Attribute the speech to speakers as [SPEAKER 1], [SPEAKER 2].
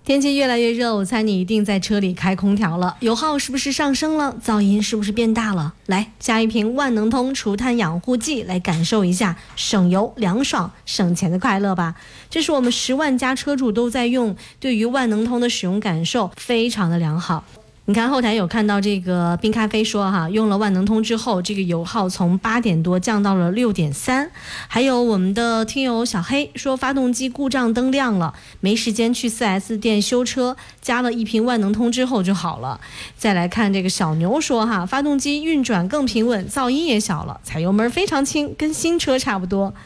[SPEAKER 1] 天气越来越热，我猜你一定在车里开空调了，油耗是不是上升了？噪音是不是变大了？来，加一瓶万能通除碳养护剂，来感受一下省油、凉爽、省钱的快乐吧。这是我们10万家车主都在用，对于万能通的使用感受非常的良好。你看后台有看到这个冰咖啡说哈，用了万能通之后，这个油耗从8点多降到了6.3。还有我们的听友小黑说，发动机故障灯亮了，没时间去 4S 店修车，加了一瓶万能通之后就好了。再来看这个小牛说哈，发动机运转更平稳，噪音也小了，踩油门非常轻，跟新车差不多。